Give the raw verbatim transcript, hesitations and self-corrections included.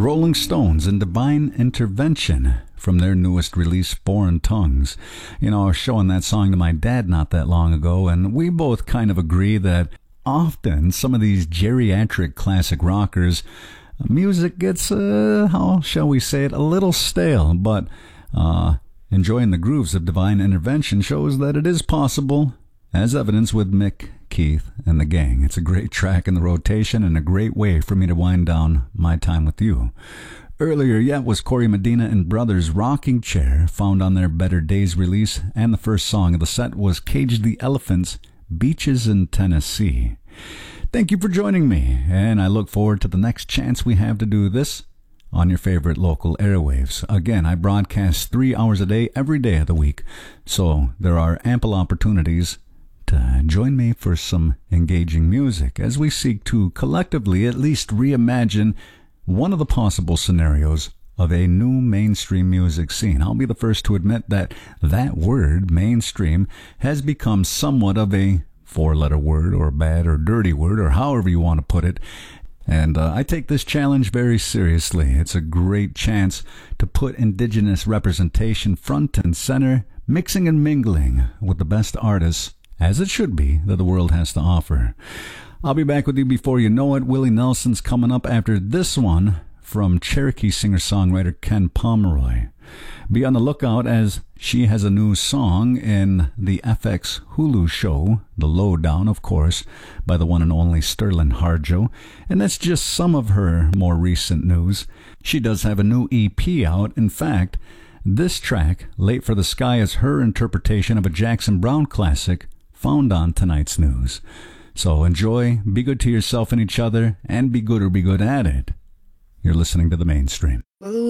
Rolling Stones and Divine Intervention from their newest release, Foreign Tongues. You know, I was showing that song to my dad not that long ago, and we both kind of agree that often some of these geriatric classic rockers, music gets, uh, how shall we say it, a little stale, but uh, enjoying the grooves of Divine Intervention shows that it is possible, as evidenced with Mick, Keith, and the gang. It's a great track in the rotation and a great way for me to wind down my time with you. Earlier yet was Corey Medina and Brothers' Rocking Chair, found on their Better Days release, and the first song of the set was Cage the Elephants' Beaches in Tennessee. Thank you for joining me, and I look forward to the next chance we have to do this on your favorite local airwaves. Again, I broadcast three hours a day every day of the week, so there are ample opportunities to join me for some engaging music as we seek to collectively at least reimagine one of the possible scenarios of a new mainstream music scene. I'll be the first to admit that that word, mainstream, has become somewhat of a four-letter word or bad or dirty word or however you want to put it. And uh, I take this challenge very seriously. It's a great chance to put indigenous representation front and center, mixing and mingling with the best artists, as it should be, that the world has to offer. I'll be back with you before you know it. Willie Nelson's coming up after this one from Cherokee singer-songwriter Ken Pomeroy. Be on the lookout as she has a new song in the F X Hulu show, The Lowdown, of course, by the one and only Sterling Harjo. And that's just some of her more recent news. She does have a new E P out. In fact, this track, Late for the Sky, is her interpretation of a Jackson Browne classic found on tonight's news. So enjoy, be good to yourself and each other, and be good or be good at it. You're listening to The Mainstream.